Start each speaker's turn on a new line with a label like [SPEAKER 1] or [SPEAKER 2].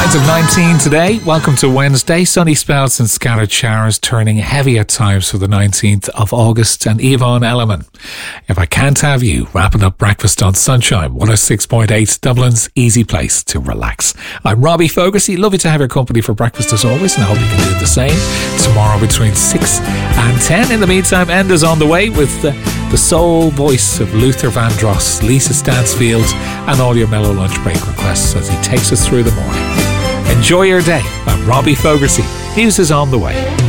[SPEAKER 1] Highs of 19 today. Welcome to Wednesday. Sunny spells and scattered showers turning heavy at times for the 19th of August. And Yvonne Elliman, If I Can't Have You, wrapping up breakfast on Sunshine 106.8, Dublin's easy place to relax. I'm Robbie Fogarty. Lovely to have your company for breakfast as always, and I hope you can do the same tomorrow between 6 and 10. In the meantime, Enda's on the way with the soul voice of Luther Vandross, Lisa Stansfield, and all your mellow lunch break requests as he takes us through the morning. Enjoy your day. I'm Robbie Fogarty. News is on the way.